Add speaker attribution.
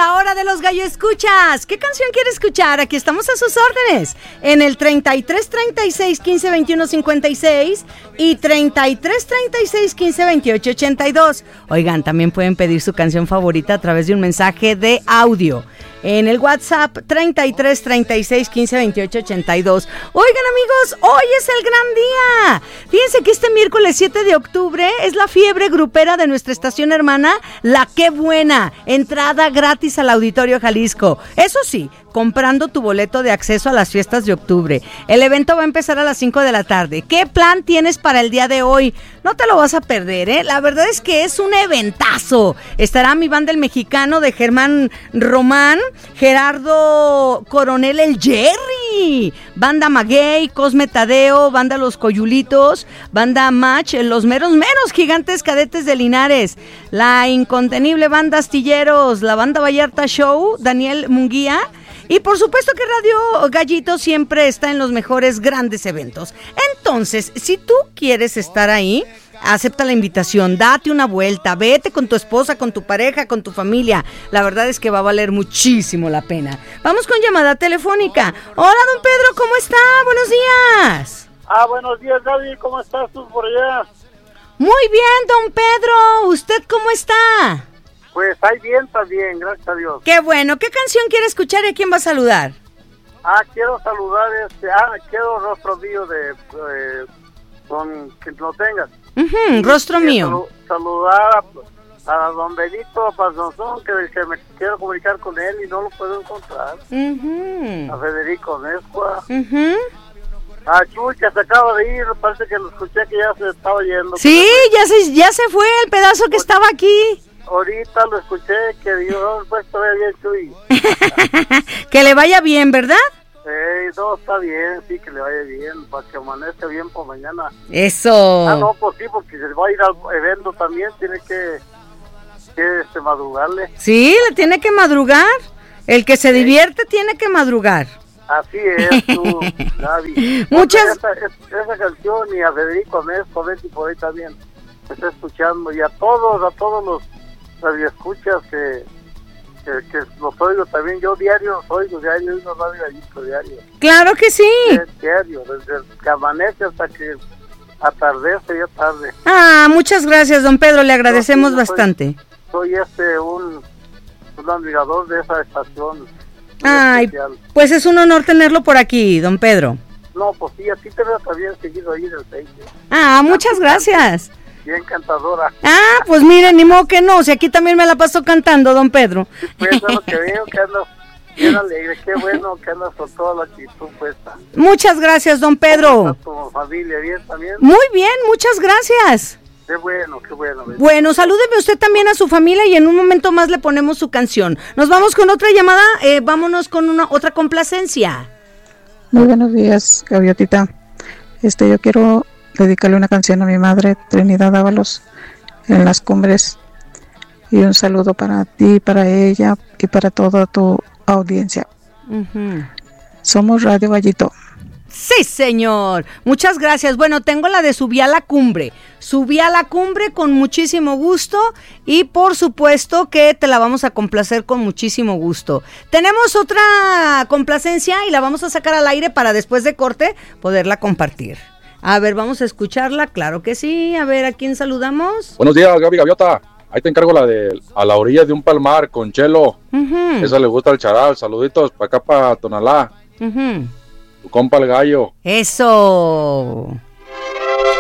Speaker 1: la hora de los gallo escuchas. ¿Qué canción quiere escuchar? Aquí estamos a sus órdenes. En el 33 36 15 21 56 y 33 36 15 28 82. Oigan, también pueden pedir su canción favorita a través de un mensaje de audio. En el WhatsApp 33 36 15 28 82. Oigan, amigos, hoy es el gran día. Fíjense que este miércoles 7 de octubre es la fiebre grupera de nuestra estación hermana La Qué Buena. Entrada gratis al Auditorio Jalisco. Eso sí, comprando tu boleto de acceso a las fiestas de octubre. El evento va a empezar a las 5 de la tarde. ¿Qué plan tienes para el día de hoy? No te lo vas a perder, ¿eh? La verdad es que es un eventazo. Estará mi banda El Mexicano de Germán Román, Gerardo Coronel el Jerry, banda Maguey, Cosme Tadeo, banda Los Coyulitos, banda Match, Los Meros Gigantes Cadetes de Linares, la incontenible banda Astilleros, la banda Vallarta Show, Daniel Munguía. Y por supuesto que Radio Gallito siempre está en los mejores grandes eventos. Entonces, si tú quieres estar ahí, acepta la invitación, date una vuelta, vete con tu esposa, con tu pareja, con tu familia. La verdad es que va a valer muchísimo la pena. Vamos con llamada telefónica. Hola, don Pedro, ¿cómo está? Buenos días.
Speaker 2: Buenos días, Gaby, ¿cómo estás tú por allá?
Speaker 1: Muy bien, don Pedro. ¿Usted cómo está?
Speaker 2: Pues ahí bien, está bien, gracias a Dios.
Speaker 1: Qué bueno. ¿Qué canción quiere escuchar y a quién va a saludar?
Speaker 2: Quiero saludar, quiero Rostro Mío con quien lo tengas.
Speaker 1: Rostro Mío.
Speaker 2: Saludar a don Benito Pazonzón, que me quiero comunicar con él y no lo puedo encontrar. A Federico Nescua. Chuy, que se acaba de ir, parece que lo escuché que ya se estaba yendo.
Speaker 1: Sí, ya se fue el pedazo que estaba aquí.
Speaker 2: Ahorita lo escuché, que Dios, pues todavía bien, Chuy.
Speaker 1: Que le vaya bien, ¿verdad?
Speaker 2: No, está bien, sí, que le vaya bien, para que amanezca bien por mañana.
Speaker 1: Eso.
Speaker 2: No, pues sí, porque se va a ir al evento también, tiene que madrugarle.
Speaker 1: Sí, le tiene que madrugar. El que se divierte tiene que madrugar.
Speaker 2: Así es, tú, Gaby. Esa canción y a Federico Nesco, Betty por ahí también se está escuchando, y a todos los radioescuchas que los oigo también. Yo diario oigo unos Radio Gallito diario.
Speaker 1: Claro que sí.
Speaker 2: Diario, desde que amanece hasta que atardece, ya tarde.
Speaker 1: Muchas gracias, don Pedro, le agradecemos bastante.
Speaker 2: Soy un admirador de esa estación.
Speaker 1: Ay, especial. Pues es un honor tenerlo por aquí, don Pedro.
Speaker 2: No, pues sí, a ti te veo también seguido ahí en el Facebook.
Speaker 1: Muchas gracias.
Speaker 2: Bien cantadora.
Speaker 1: Pues miren, ni modo que no, si aquí también me la paso cantando, don Pedro.
Speaker 2: Sí, pues es lo que veo, que andas bien alegre, qué bueno que andas con toda la actitud puesta.
Speaker 1: Muchas gracias, don Pedro.
Speaker 2: ¿Tu familia bien también?
Speaker 1: Muy bien, muchas gracias.
Speaker 2: Qué bueno, qué bueno.
Speaker 1: Bueno, salúdeme usted también a su familia y en un momento más le ponemos su canción. Nos vamos con otra llamada, vámonos con otra complacencia.
Speaker 3: Muy buenos días, Gaviotita. Yo quiero dedicarle una canción a mi madre, Trinidad Ábalos, en Las Cumbres, y un saludo para ti, para ella y para toda tu audiencia. Somos Radio Gallito.
Speaker 1: Sí, señor. Muchas gracias. Bueno, tengo la de Subí a la Cumbre. Subí a la Cumbre con muchísimo gusto y por supuesto que te la vamos a complacer con muchísimo gusto. Tenemos otra complacencia y la vamos a sacar al aire para después de corte poderla compartir. A ver, vamos a escucharla, claro que sí. A ver, ¿a quién saludamos?
Speaker 4: Buenos días, Gaby Gaviota. Ahí te encargo la de A la orilla de un palmar con Chelo. Esa le gusta al charal. Saluditos para acá, para Tonalá. Tu compa el gallo.
Speaker 1: Eso.